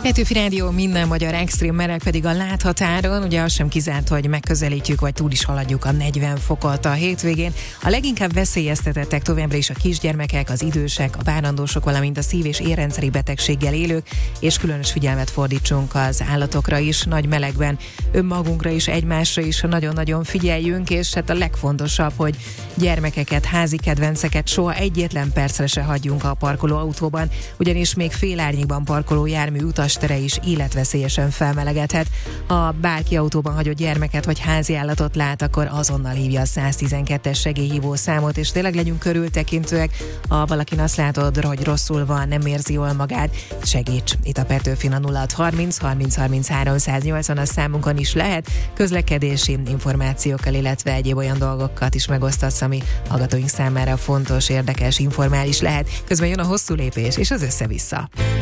Petőfi Rádió, minden magyar extrém meleg pedig a láthatáron, ugye az sem kizárt, hogy megközelítjük, vagy túl is haladjuk a 40 fokot a hétvégén. A leginkább veszélyeztetettek továbbra is a kisgyermekek, az idősek, a várandósok, valamint a szív- és érrendszeri betegséggel élők, és különös figyelmet fordítsunk az állatokra is, nagy melegben önmagunkra is, egymásra is nagyon-nagyon figyeljünk, és hát a legfontosabb, hogy gyermekeket, házi kedvenceket soha egyetlen percre se hagyjunk a parkoló autóban, ugyanis még félárnyékban parkoló jármű utastere is életveszélyesen felmelegedhet. Ha bárki autóban hagyott gyermeket vagy háziállatot lát, akkor azonnal hívja a 112-es segélyhívó számot, és tényleg legyünk körültekintőek. Ha valakin azt látod, hogy rosszul van, nem érzi jól magát, segíts! Itt a Petőfin a 0630 30 33 180 a számunkon is lehet közlekedési információkkal, illetve egyéb olyan dolgokat is megosztatsz, ami hallgatóink számára fontos, érdekes, informális lehet. Közben jön a hosszú lépés és az össze-vissza.